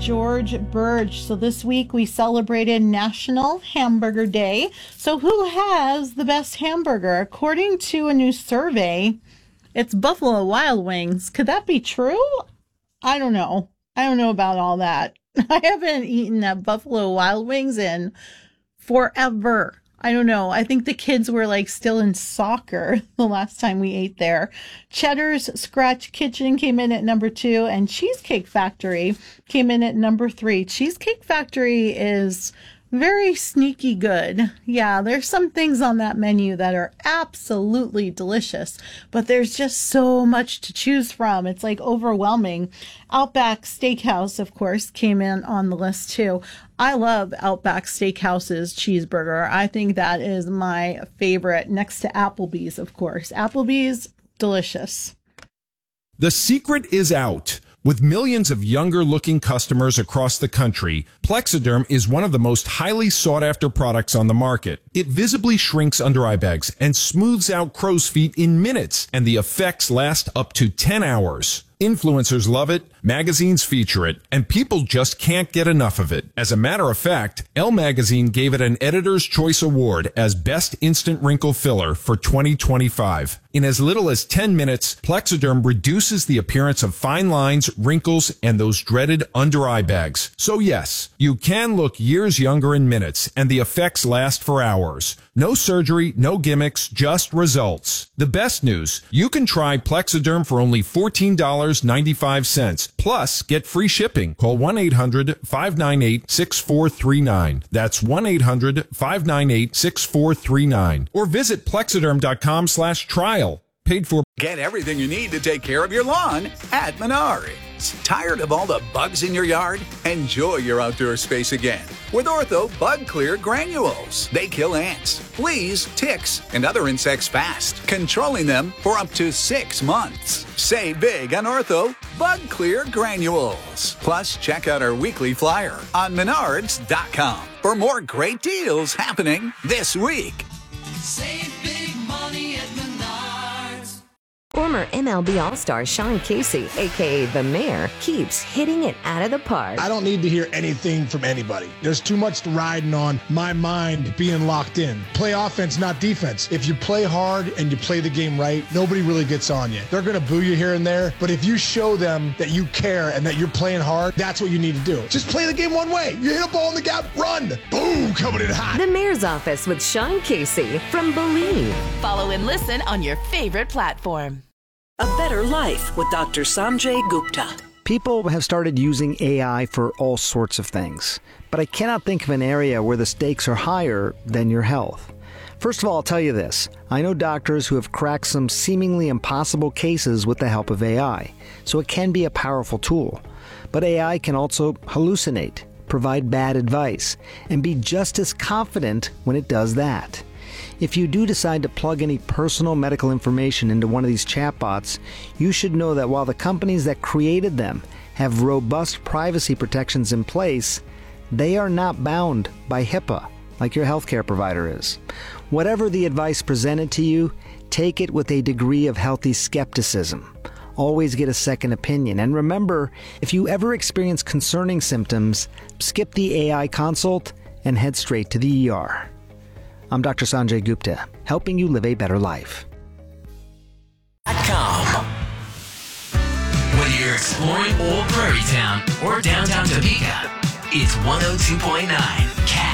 George Burge. So this week we celebrated National Hamburger Day. So who has the best hamburger? According to a new survey, it's Buffalo Wild Wings. Could that be true? I don't know. I don't know about all that. I haven't eaten at Buffalo Wild Wings in forever. I don't know. I think the kids were like still in soccer the last time we ate there. Cheddar's Scratch Kitchen came in at number 2, and Cheesecake Factory came in at number 3. Cheesecake Factory is very sneaky good. Yeah, there's some things on that menu that are absolutely delicious, but there's just so much to choose from. It's like overwhelming. Outback Steakhouse, of course, came in on the list too. I love Outback Steakhouse's cheeseburger. I think that is my favorite, next to Applebee's, of course. Applebee's, delicious. The secret is out. With millions of younger-looking customers across the country, Plexiderm is one of the most highly sought-after products on the market. It visibly shrinks under-eye bags and smooths out crow's feet in minutes, and the effects last up to 10 hours. Influencers love it, magazines feature it, and people just can't get enough of it. As a matter of fact, Elle Magazine gave it an Editor's Choice Award as Best Instant Wrinkle Filler for 2025. In as little as 10 minutes, Plexiderm reduces the appearance of fine lines, wrinkles, and those dreaded under-eye bags. So yes, you can look years younger in minutes, and the effects last for hours. No surgery, no gimmicks, just results. The best news, you can try Plexiderm for only $14.95. Plus, get free shipping. Call 1-800-598-6439. That's 1-800-598-6439. Or visit Plexiderm.com/trial. Paid for. Get everything you need to take care of your lawn at Menards. Tired of all the bugs in your yard? Enjoy your outdoor space again with Ortho Bug Clear Granules. They kill ants, fleas, ticks, and other insects fast, controlling them for up to 6 months. Save big on Ortho Bug Clear Granules. Plus, check out our weekly flyer on Menards.com for more great deals happening this week. Save big money at Menards. Former MLB All-Star Sean Casey, a.k.a. The Mayor, keeps hitting it out of the park. I don't need to hear anything from anybody. There's too much riding on my mind being locked in. Play offense, not defense. If you play hard and you play the game right, nobody really gets on you. They're going to boo you here and there, but if you show them that you care and that you're playing hard, that's what you need to do. Just play the game one way. You hit a ball in the gap, run. Boom, coming in hot. The Mayor's Office with Sean Casey from Believe. Follow and listen on your favorite platform. A Better Life with Dr. Sanjay Gupta. People have started using AI for all sorts of things, but I cannot think of an area where the stakes are higher than your health. First of all, I'll tell you this. I know doctors who have cracked some seemingly impossible cases with the help of AI, so it can be a powerful tool. But AI can also hallucinate, provide bad advice, and be just as confident when it does that. If you do decide to plug any personal medical information into one of these chatbots, you should know that while the companies that created them have robust privacy protections in place, they are not bound by HIPAA like your healthcare provider is. Whatever the advice presented to you, take it with a degree of healthy skepticism. Always get a second opinion. And remember, if you ever experience concerning symptoms, skip the AI consult and head straight to the ER. I'm Dr. Sanjay Gupta, helping you live a better life. Whether you're exploring Old Prairie Town or downtown Topeka, it's 102.9 CAT.